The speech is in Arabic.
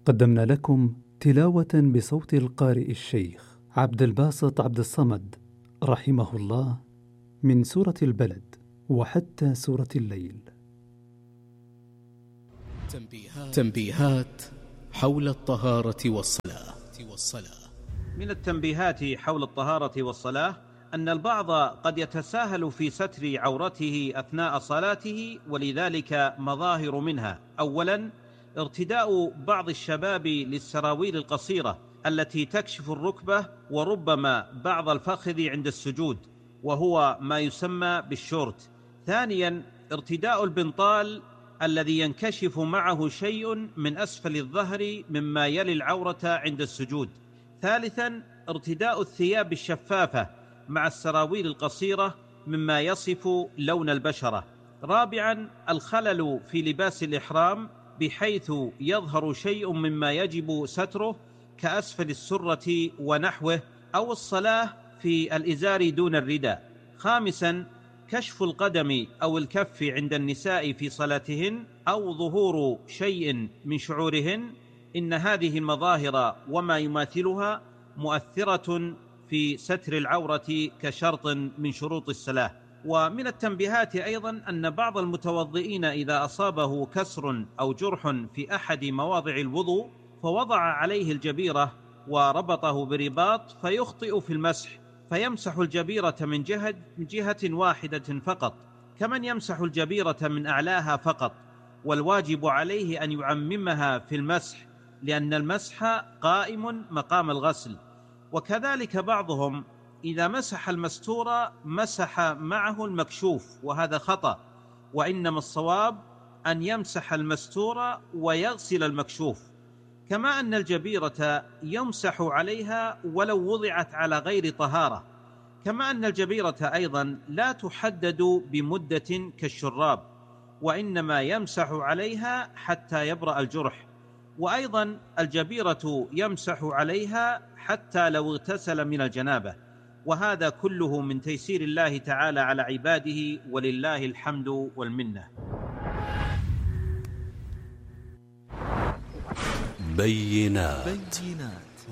قدمنا لكم تلاوة بصوت القارئ الشيخ عبد الباسط عبد الصمد رحمه الله من سورة البلد وحتى سورة الليل. تنبيهات حول الطهارة والصلاة. من التنبيهات حول الطهارة والصلاة أن البعض قد يتساهل في ستر عورته أثناء صلاته، ولذلك مظاهر منها: أولا، ارتداء بعض الشباب للسراويل القصيرة التي تكشف الركبة وربما بعض الفخذ عند السجود، وهو ما يسمى بالشورت. ثانيا، ارتداء البنطال الذي ينكشف معه شيء من أسفل الظهر مما يلي العورة عند السجود. ثالثا، ارتداء الثياب الشفافة مع السراويل القصيرة مما يصف لون البشرة. رابعا، الخلل في لباس الإحرام بحيث يظهر شيء مما يجب ستره كأسفل السرة ونحوه، أو الصلاة في الإزار دون الرداء. خامسا، كشف القدم أو الكف عند النساء في صلاتهن أو ظهور شيء من شعورهن. إن هذه المظاهر وما يماثلها مؤثرة في ستر العورة كشرط من شروط الصلاة. ومن التنبيهات أيضا أن بعض المتوضئين إذا أصابه كسر أو جرح في أحد مواضع الوضوء فوضع عليه الجبيرة وربطه برباط فيخطئ في المسح، فيمسح الجبيرة من جهة واحدة فقط، كمن يمسح الجبيرة من أعلاها فقط، والواجب عليه أن يعممها في المسح، لأن المسح قائم مقام الغسل. وكذلك بعضهم إذا مسح المستور مسح معه المكشوف، وهذا خطأ، وإنما الصواب أن يمسح المستور ويغسل المكشوف. كما أن الجبيرة يمسح عليها ولو وضعت على غير طهارة، كما أن الجبيرة أيضا لا تحدد بمدة كالشراب، وإنما يمسح عليها حتى يبرأ الجرح. وأيضا الجبيرة يمسح عليها حتى لو اغتسل من الجنابة. وهذا كله من تيسير الله تعالى على عباده، ولله الحمد والمنة. بينات